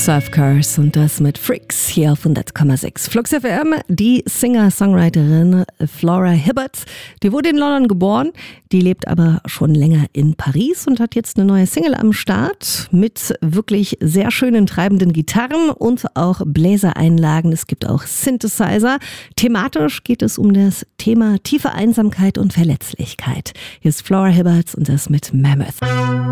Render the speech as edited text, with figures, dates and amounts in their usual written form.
Surf Cars und das mit Freaks hier auf 100,6 Flux FM. Die Singer-Songwriterin Flora Hibbert, die wurde in London geboren, die lebt aber schon länger in Paris und hat jetzt eine neue Single am Start mit wirklich sehr schönen treibenden Gitarren und auch Bläsereinlagen. Es gibt auch Synthesizer. Thematisch geht es um das Thema tiefe Einsamkeit und Verletzlichkeit. Hier ist Flora Hibbert und das mit Mammoth.